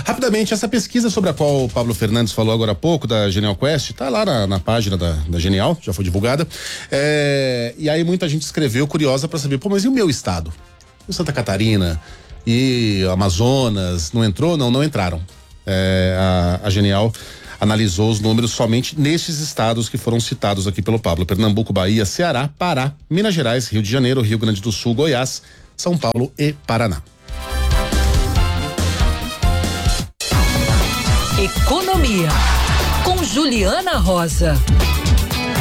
Rapidamente, essa pesquisa sobre a qual o Pablo Fernandes falou agora há pouco, da Genial Quest, tá lá na página da Genial, já foi divulgada. E aí muita gente escreveu curiosa para saber, mas e o meu estado? E Santa Catarina e Amazonas, não entrou? Não entraram. A Genial analisou os números somente nesses estados que foram citados aqui pelo Pablo: Pernambuco, Bahia, Ceará, Pará, Minas Gerais, Rio de Janeiro, Rio Grande do Sul, Goiás, São Paulo e Paraná. Economia, com Juliana Rosa.